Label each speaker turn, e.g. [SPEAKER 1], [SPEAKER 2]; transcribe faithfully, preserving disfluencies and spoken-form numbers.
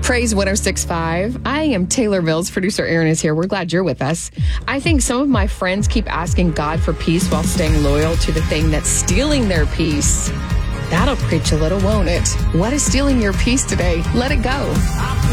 [SPEAKER 1] Praise one oh six point five. I am Taylorville's producer. Aaron is here. We're glad you're with us. I think some of my friends keep asking God for peace while staying loyal to the thing that's stealing their peace. That'll preach a little, won't it? What is stealing your peace today? Let it go.